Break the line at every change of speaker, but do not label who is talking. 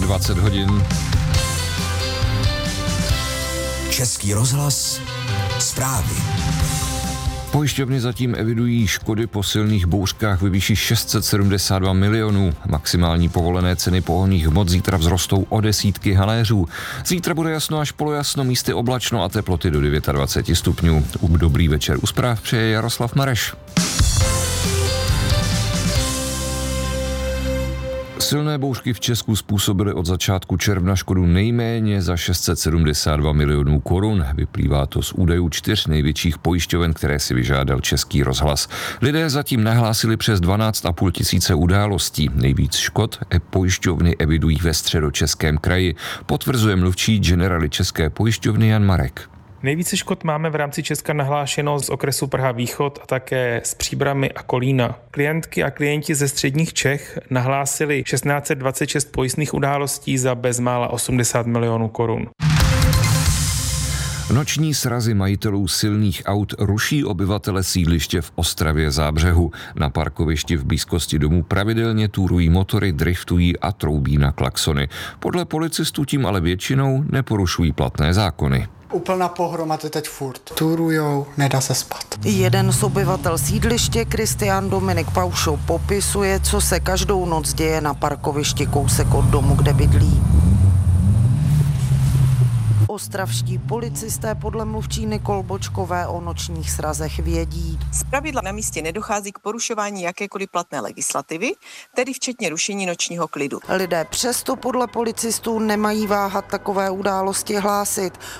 20 hodin.
Český rozhlas, zprávy.
Pojišťovny zatím evidují škody po silných bouřkách ve výši 672 milionů. Maximální povolené ceny pohonných hmot zítra vzrostou o desítky haléřů. Zítra bude jasno až polojasno, místy oblačno a teploty do 29 stupňů. Dobrý večer u zpráv přeje Jaroslav Mareš. Silné bouřky v Česku způsobily od začátku června škodu nejméně za 672 milionů korun. Vyplývá to z údajů 4 největších pojišťoven, které si vyžádal Český rozhlas. Lidé zatím nahlásili přes 12,5 tisíce událostí. Nejvíc škod pojišťovny evidují ve Středočeském kraji, potvrzuje mluvčí Generali České pojišťovny Jan Marek.
Nejvíce škod máme v rámci Česka nahlášeno z okresu Praha Východ a také z Příbrami a Kolína. Klientky a klienti ze středních Čech nahlásili 1626 pojistných událostí za bezmála 80 milionů korun.
Noční srazy majitelů silných aut ruší obyvatele sídliště v Ostravě Zábřehu. Na parkovišti v blízkosti domu pravidelně túrují motory, driftují a troubí na klaxony. Podle policistů tím ale většinou neporušují platné zákony.
Úplná pohroma to teď furt. Túrujou, nedá se spát.
Jeden z obyvatel sídliště, Kristián Dominik Paušo, popisuje, co se každou noc děje na parkovišti kousek od domu, kde bydlí. Ostravští policisté podle mluvčí Nikol Bočkové o nočních srazech vědí.
Zpravidla na místě nedochází k porušování jakékoliv platné legislativy, tedy včetně rušení nočního klidu.
Lidé přesto podle policistů nemají váhat takové události hlásit.